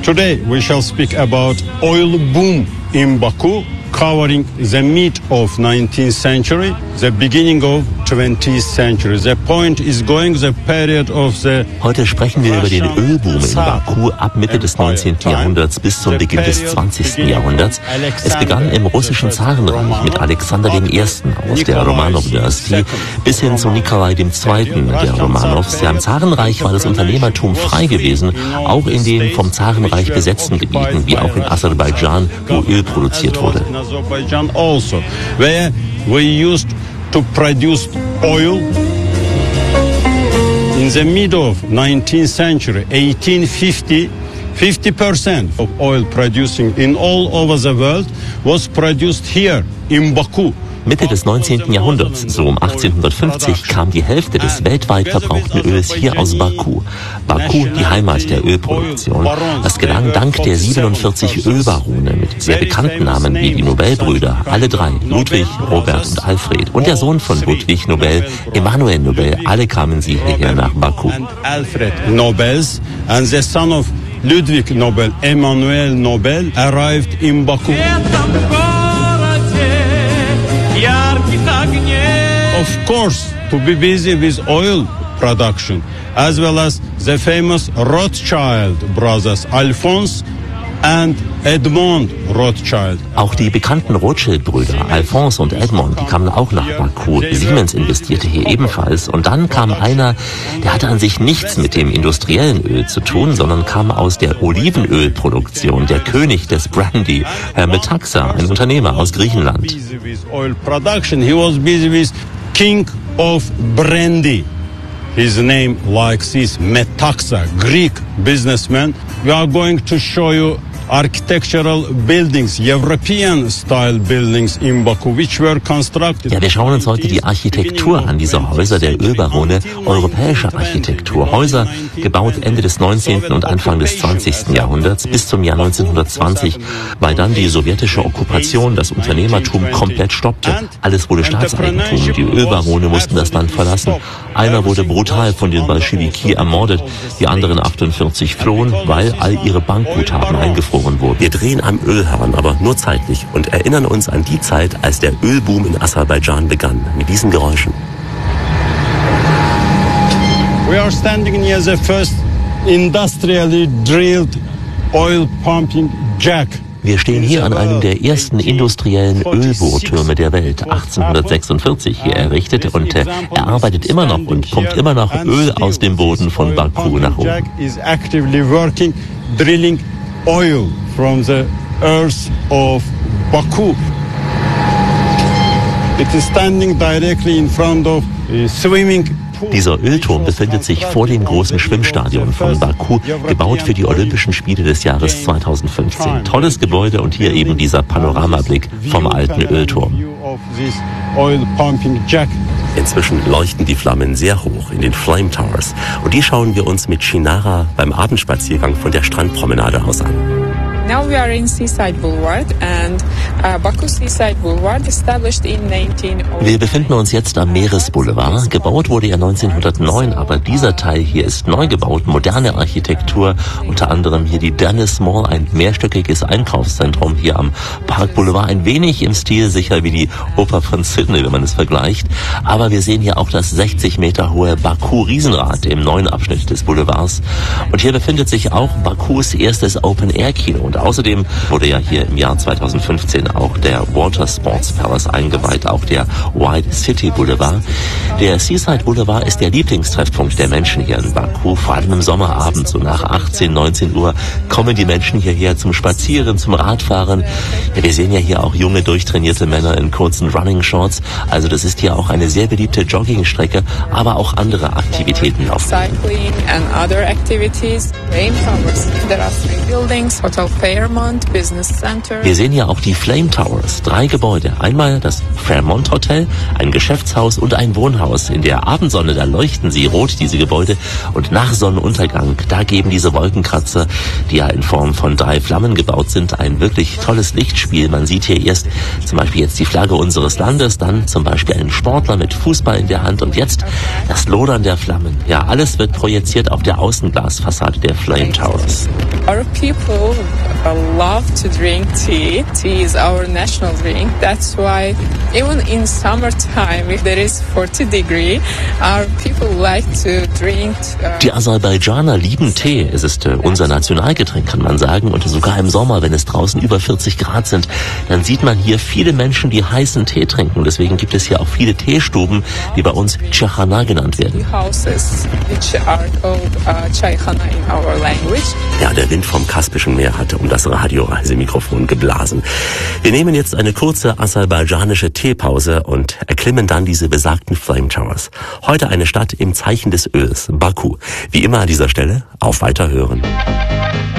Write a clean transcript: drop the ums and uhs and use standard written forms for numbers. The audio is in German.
Today we shall speak about oil boom in Baku, covering the mid of 19th century, the beginning of 20th century. The point is going the period of the Heute sprechen wir über den Ölboom in Baku ab Mitte des 19. Jahrhunderts bis zum Beginn des 20. Jahrhunderts. Es begann im russischen Zarenreich mit Alexander I. aus der Romanow-Dynastie bis hin zu Nikolai II. Der Romanows. Ja, im Zarenreich war das Unternehmertum frei gewesen, auch in den vom Zarenreich besetzten Gebieten, wie auch in Aserbaidschan, wo Öl produziert wurde. Azerbaijan also, where we used to produce oil. In the middle of 19th century, 1850, 50% of oil producing in all over the world was produced here in Baku. Mitte des 19. Jahrhunderts, so um 1850, kam die Hälfte des weltweit verbrauchten Öls hier aus Baku. Baku, die Heimat der Ölproduktion. Das gelang dank der 47 Ölbarone mit sehr bekannten Namen wie die Nobelbrüder, alle drei, Ludwig, Robert und Alfred. Und der Sohn von Ludwig Nobel, Emanuel Nobel, alle kamen sie hierher nach Baku. Alfred Nobels and the son of Ludwig Nobel, Emanuel Nobel, arrived in Baku. Of course, to be busy with oil production, as well as the famous Rothschild brothers, Alphonse and Edmond Rothschild. Auch die bekannten Rothschild-Brüder, Alphonse und Edmond, die kamen auch nach Baku. Siemens investierte hier ebenfalls. Und dann kam einer, der hatte an sich nichts mit dem industriellen Öl zu tun, sondern kam aus der Olivenölproduktion, der König des Brandy, Herr Metaxa, ein Unternehmer aus Griechenland. He was busy with King of Brandy. His name like this, Metaxa, Greek businessman. We are going to show you architectural buildings, European-style buildings in Baku, which were constructed. Ja, wir schauen uns heute die Architektur an dieser Häuser der Ölbarone, europäische Architektur. Häuser gebaut Ende des 19. und Anfang des 20. Jahrhunderts bis zum Jahr 1920, weil dann die sowjetische Okkupation das Unternehmertum komplett stoppte. Alles wurde Staatseigentum. Die Ölbarone mussten das Land verlassen. Einer wurde brutal von den Bolschewiki ermordet, die anderen 48 flohen, weil all ihre Bankguthaben eingefroren wurden. Wir drehen am Ölhahn, aber nur zeitlich und erinnern uns an die Zeit, als der Ölboom in Aserbaidschan begann, mit diesen Geräuschen. We are standing near the first industrially drilled oil pumping jack. Wir stehen hier an einem der ersten industriellen Ölbohrtürme der Welt, 1846 hier errichtet, und er arbeitet immer noch und pumpt immer noch Öl aus dem Boden von Baku nach oben. Jack is actively working, drilling oil from the earth of Baku. It is standing directly in front of a swimming pool. Dieser Ölturm befindet sich vor dem großen Schwimmstadion von Baku, gebaut für die Olympischen Spiele des Jahres 2015. Tolles Gebäude und hier eben dieser Panoramablick vom alten Ölturm. Inzwischen leuchten die Flammen sehr hoch in den Flame Towers und die schauen wir uns mit Shinara beim Abendspaziergang von der Strandpromenade aus an. Now we are in Seaside Boulevard and Baku Seaside Boulevard established in 1908. Wir befinden uns jetzt am Meeresboulevard. Gebaut wurde er 1909, aber dieser Teil hier ist neu gebaut, moderne Architektur, unter anderem hier die Dennis Mall, ein mehrstöckiges Einkaufszentrum hier am Park Boulevard, ein wenig im Stil sicher wie die Oper von Sydney, wenn man es vergleicht, aber wir sehen hier auch das 60 Meter hohe Baku Riesenrad im neuen Abschnitt des Boulevards und hier befindet sich auch Bakus erstes Open-Air-Kino und außerdem wurde ja hier im Jahr 2015 auch der Water Sports Palace eingeweiht, auch der White City Boulevard. Der Seaside Boulevard ist der Lieblingstreffpunkt der Menschen hier in Baku, vor allem im Sommerabend, so nach 18, 19 Uhr kommen die Menschen hierher zum Spazieren, zum Radfahren. Ja, wir sehen ja hier auch junge, durchtrainierte Männer in kurzen Running Shorts, also das ist hier auch eine sehr beliebte Joggingstrecke, aber auch andere Aktivitäten laufen. Cycling and other activities. There are 3 buildings, hotel Fairmont Business Center. Wir sehen hier auch die Flame Towers, 3 Gebäude. Einmal das Fairmont Hotel, ein Geschäftshaus und ein Wohnhaus. In der Abendsonne, da leuchten sie rot, diese Gebäude. Und nach Sonnenuntergang, da geben diese Wolkenkratzer, die ja in Form von 3 Flammen gebaut sind, ein wirklich tolles Lichtspiel. Man sieht hier erst zum Beispiel jetzt die Flagge unseres Landes, dann zum Beispiel einen Sportler mit Fußball in der Hand und jetzt das Lodern der Flammen. Ja, alles wird projiziert auf der Außenglasfassade der Flame Towers. Our people love to drink tea. Tea is our national drink. That's why even in summertime, if there is 40 degrees, our people like to drink. Die Aserbaidschaner lieben Tee. Es ist unser Nationalgetränk, kann man sagen. Und sogar im Sommer, wenn es draußen über 40 Grad sind, dann sieht man hier viele Menschen, die heißen Tee trinken. Deswegen gibt es hier auch viele Teestuben, die bei uns Chaykhana genannt werden. Houses, which are called Chaykhana in our language. Ja, der Wind vom Kaspischen Meer hatte um das Radioreisemikrofon geblasen. Wir nehmen jetzt eine kurze aserbaidschanische Teepause und erklimmen dann diese besagten Flame Towers. Heute eine Stadt im Zeichen des Öls, Baku. Wie immer an dieser Stelle, auf Weiterhören.